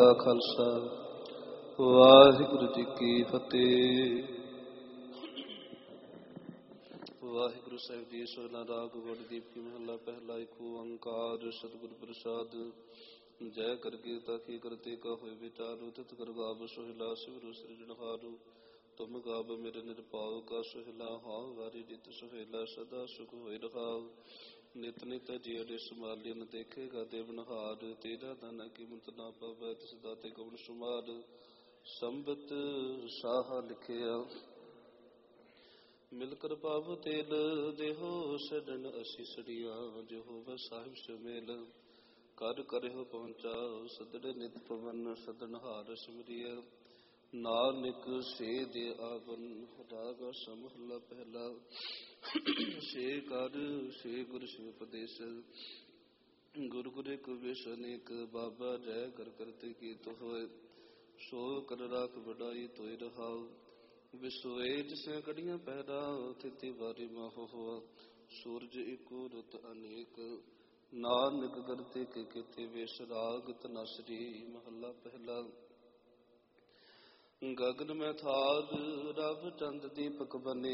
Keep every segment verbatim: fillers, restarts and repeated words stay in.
ਖਾਲਸਾ ਵਾਹਿਗੁਰੂ ਜੀ ਕੀ ਫਤਿਹ। ਵਾਹਿਗੁਰੂ ਸਾਹਿਬ ਜੀ। ਸੋਨਾ ਰਾਗ ਗੁਰਦੀਪ ਕੀ ਮਹੱਲਾ ਪਹਿਲਾ। ਇੱਕ ਓੰਕਾਰ ਸਤਿਗੁਰ ਪ੍ਰਸਾਦ। ਜੈ ਕਰ ਕੀਰਤਾ ਕੀ ਕਰਤੇ ਕਾ ਹੋਏ ਵਿਚਾਰੋ ਤਿਤ ਕਰ ਗਾਵ ਸੋਹਿਲਾ ਸਿਵਰੁ ਸਿਰਜਣਹਾਰੂ। ਤੁਮ ਗਾਵ ਮੇਰੇ ਨਿਰਭਉ ਕਾ ਸੋਹਿਲਾ ਹਾਂ ਵਾਰੀ ਜਿਤ ਸੋਹਿਲਾ ਸਦਾ ਸੁਖ ਹੋਇ ਰਹਾਉ। ਨਿਤ ਨਿਤ ਜਿਹੜੇ ਸੰਭਾਲਿਨ ਦੇਖੇਗਾ ਦੇਵਨਹਾਰ। ਤੇਰਾ ਦਾਨਾ ਕੀਮਤ ਨਾ ਪਵੈ ਤਿਸ ਦਾਤੇ ਕਵਣ ਸੁਮਾਰ। ਸੰਬਤ ਸਾਹਾ ਲਿਖਿਆ ਮਿਲ ਕਰ ਪਾਵ ਤੇਲ ਦੇਹੋ ਸਡਨ ਅਸੀਸੜੀਆਂ। ਜਿਹੋਵਾ ਸਾਹਿਬ ਸੁਮੇਲ ਕਰ ਕਰਿਓ ਪਹੁੰਚਾ ਸਦੜੇ ਨਿਤ ਪਵਨ ਸਦਨਹਾਰ ਸਿਮਰਿਆ। ਨਾਨਕ ਸੇ ਦੇ ਆਵਨ ਰਾਗ ਸਮਹਲਾ ਪਹਿਲਾ। ਸੇ ਕਰ ਸੇ ਗੁਰ ਸੇ ਉਪਦੇਸ਼ ਗੁਰ ਗੁਰ ਇੱਕ ਵਿਸ਼ ਅਨੇਕ। ਬਾਬਾ ਜੈ ਕਰ ਕਰਤੇ ਕੀਤ ਹੋਏ ਸੋ ਕਰ ਰਾਖ ਵਡਾਈ ਤੋਇ ਰਹਾਉ। ਵਿਸੋਏ ਜਿਸੇ ਕੜੀਆਂ ਪੈਦਾ ਤਿਥਿ ਵਾਰੀ ਮਾਹੋ ਹੋਆ। ਸੂਰਜ ਇੱਕੋ ਰੁੱਤ ਅਨੇਕ ਨਾਨਕ ਕਰਤੇ ਕੇ ਕਿਤੇ ਵੇਸ਼। ਰਾਗ ਧਨਾਸਰੀ ਮਹੱਲਾ ਪਹਿਲਾ। ਗਗਨ ਮੈਂ ਥਾਰ ਰਵ ਚੰਦ ਦੀਪਕ ਬਨੇ।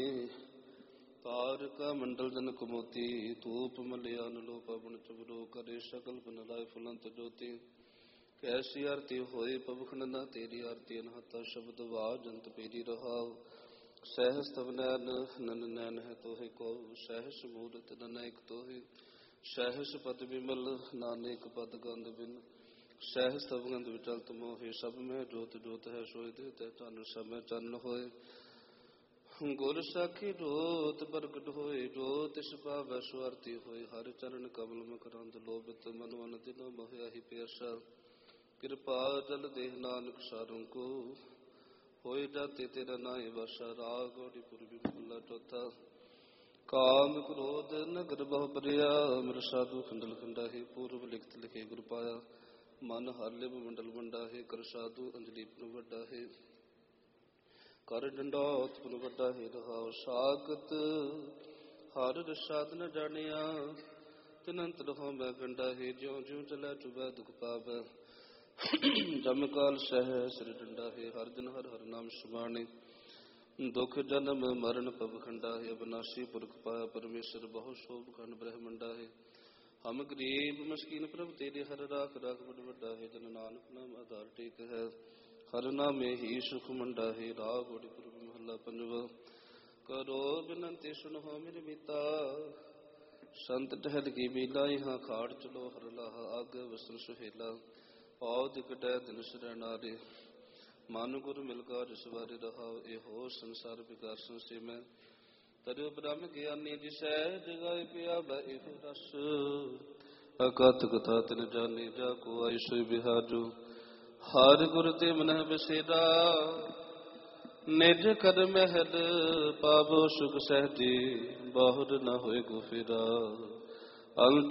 ਤਾਰਕਾ ਮੰਡਲ ਜਨਕ ਮੋਤੀ। ਧੂਪ ਮਲਿਆਨ ਲੋ ਪਵਨ ਚਵਰੋ ਕਰੇ ਸਕਲ ਬਨ ਲਾਏ ਫੁਲੰਤ ਜੋਤੀ। ਕੈਸੀ ਆਰਤੀ ਹੋਏ ਪਵਖਨ ਨਾ ਤੇਰੀ ਆਰਤੀ ਅਨਹਤਾ ਸ਼ਬਦ ਵਾਜੰਤ ਪੇਰੀ ਰਹਾਉ। ਸਹਿਸ ਤਵ ਨੈਨ ਨਨ ਨੈਨ ਹੈ ਤੋਹਿ ਕੋ। ਸਹਿਸ ਮੂਰਤ ਨਨੈਕ ਤੋਹਿ ਸਹਿਸ ਪਦ ਵਿਮਲ ਨਾਨਕ ਪਦ ਗੰਧ ਬਿਨ। ਸਹਿਸ ਤਵ ਗੰਧ ਵਿਚਲਤ ਮੋਹਿ ਸਭ ਮੈਂ ਜੋਤ ਜੋਤ ਹੈ ਸੋਇ ਦੇ ਤੈ ਚੰਨ ਸਮੈ ਚੰਨ ਹੋਏ। ਗੁਰ ਸਾਖੀ ਜੋਤ ਪ੍ਰਗਟ ਹੋਏ ਜੋ ਤਿਸ ਭਾਵੈ ਸੁਆਰਤੀ ਹੋਏ। ਹਰਿ ਚਰਨ ਕਮਲ ਮਕਰੰਦ ਲੋਭਿਤ ਮਨ ਮਨ ਦਿਨੋ ਮੋਹਿਆ ਹੀ ਪਿਆਸਾ। ਕਿਰਪਾ ਜਲ ਦੇਹ ਨਾਨਕ ਸਾਰੰ ਕੋ ਹੋਏ ਜਾਤੇ ਤੇਰਾ ਨਾਏ ਵਾਸਾ। ਰਾਗ ਗੌੜੀ ਪੂਰਬੀ ਮਹੱਲਾ ਚੌਥਾ। ਕਾਮ ਕ੍ਰੋਧ ਨਗਰ ਬਹੁ ਬਰਿਆ ਮਿਰ ਸਾਧੂ ਖੰਡਲ ਖੰਡਾ ਹੈ। ਪੂਰਬ ਲਿਖਤ ਲਿਖੇ ਗੁਰ ਪਾਇਆ ਮਨ ਹਰ ਲਿਵ ਮੰਡਲ ਵੰਡਾ ਹੈ। ਕਰ ਸਾਧੂ ਅੰਜਲੀ ਪੁਨ ਵੱਡਾ ਹੈ ਕਰ ਡੰਡੌਤ ਪੁਨ ਵੱਡਾ ਹੈ ਰਹਾਉ। ਸਾਖਤ ਹਰ ਰਸਾਦ ਨ ਜਾਣਿਆ ਤਿਨੰਤ ਰਹੋ ਮੈਂ ਗੰਡਾ ਹੈ। ਜਿਉ ਜਿਉ ਚਲੈ ਚੁਬੈ ਦੁਖ ਪਾਵੈ ਜਮ ਕਾਲ ਸਹਿ ਸਿਰ ਡੰਡਾ ਹੈ। ਹਰ ਦਿਨ ਹਰ ਹਰ ਨਾਮ ਸੁਮਾਣੇ ਦੁਖ ਜਨਮ ਮਰਨ ਪਵ ਖੰਡਾ ਹੈ। ਅਬਨਾਸੀ ਪੁਰਖ ਪਾਇਆ ਪਰਮੇਸ਼ਰ ਬਹੁ ਸ਼ੋਭ ਖੰਡ ਬ੍ਰਹਮੰਡਾ ਹੈ। ਹਮ ਗਰੀਬ ਮਸਕੀਨ ਪ੍ਰਭ ਤੇਰੇ ਹਰ ਰਾਖ ਰਾਖ ਬੜ ਵੱਡਾ ਹੈ। ਜਨ ਨਾਨਕ ਨਾਮ ਆਧਾਰ ਟੇਕ ਹੈ ਹਰ ਨਾਮੇ ਹੀ ਸੁਖ ਮੰਡਾ ਹੈ। ਰਾਗ ਗੌੜੀ ਪੂਰਬੀ ਮਹੱਲਾ ਪੰਜਵਾ। ਕਰੋ ਬਿਨੰਤੀ ਸੁਣੋ ਮੇਰੀ ਮੀਤਾ ਸੰਤ ਟਹਿਲ ਕੀ ਮੀਲਾ। यहाँ ਖਾੜ ਚਲੋ ਹਰ ਲਾਹਾ ਆਗ ਵਸਨ ਸੁਹੇਲਾ। ਔਦ ਕਟੈ ਦਿਨ ਸਰੈਨਾਰੇ ਮਨ ਗੁਰ ਮਿਲ ਕਾ ਸਵਾਰੇ ਰਹਾਉ। ਇਹੋ ਸੰਸਾਰ ਵਿਕਾਸਨ ਸੇ ਮੈਂ ਤਰਿਓ ਬ੍ਰਹਮ ਗਿਆਨੀ ਜਿਸੈ ਜਗਾਏ ਪਿਆ ਬੈ ਇਹੋ ਰਸ। ਅਕਥ ਕਥਾ ਤਿਨ ਜਾਨੀ ਜਾ ਕੋ ਆਈ ਸੋਇ ਬਿਹਾਜੂ। ਹਰ ਗੁਰ ਤੇ ਮਨਹਿ ਬਸੇਰਾ ਨਿਜ ਕਰ ਮਹਿਲ ਪਾਵੋ ਸੁਖ ਸਹਿਜੀ। ਬਾਹੁਰ ਨ ਹੋਏ ਗੋ ਫੇਰਾ। ਅੰਤ